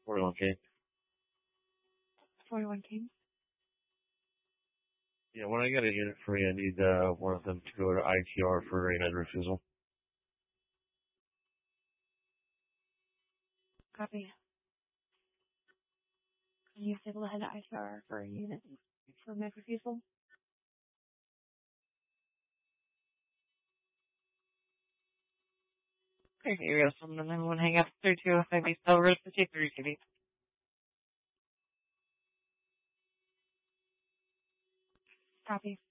41K. 41K. Yeah, when I get a unit free, I need one of them to go to ITR for rain and refusal. Copy. Can you able to head to ITR for a unit for med refusal? Okay, here we go. So then everyone hang up 3205 East Bell Road, 53 TV. Copy.